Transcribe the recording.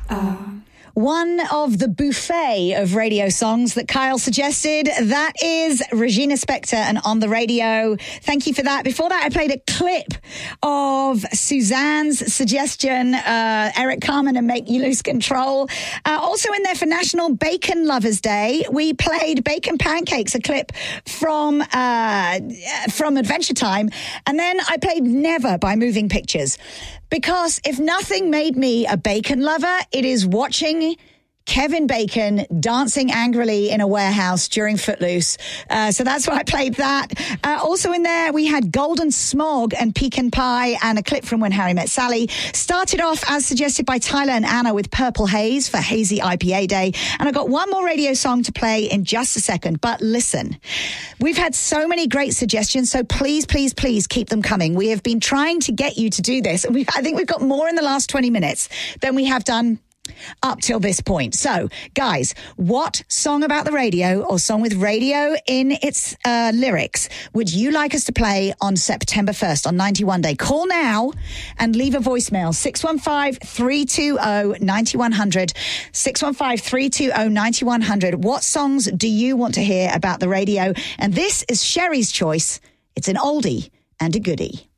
One of the buffet of radio songs that Kyle suggested, that is Regina Spektor and On the Radio. Thank you for that. Before that, I played a clip of Suzanne's suggestion, Eric Carmen and Make You Lose Control. Also in there for National Bacon Lovers Day, we played Bacon Pancakes, a clip from Adventure Time. And then I played Never by Moving Pictures. Because if nothing made me a bacon lover, it is watching Kevin Bacon dancing angrily in a warehouse during Footloose. So that's why I played that. Also in there, we had Golden Smog and Pecan Pie and a clip from When Harry Met Sally. Started off, as suggested by Tyler and Anna, with Purple Haze for Hazy IPA Day. And I've got one more radio song to play in just a second. But listen, we've had so many great suggestions, so please, please, please keep them coming. We have been trying to get you to do this. And I think we've got more in the last 20 minutes than we have done up till this point. So, guys, what song about the radio or song with radio in its lyrics would you like us to play on September 1st, on 91 Day? Call now and leave a voicemail, 615-320-9100, 615-320-9100. What songs do you want to hear about the radio? And this is Sherry's choice. It's an oldie and a goodie.